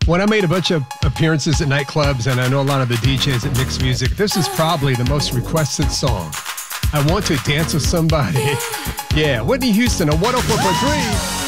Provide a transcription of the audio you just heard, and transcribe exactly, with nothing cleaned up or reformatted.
When I made a bunch of appearances at nightclubs, and I know a lot of the D Js that mix music, this is probably the most requested song. I Want to Dance with Somebody. Yeah, Whitney Houston on one oh four point three.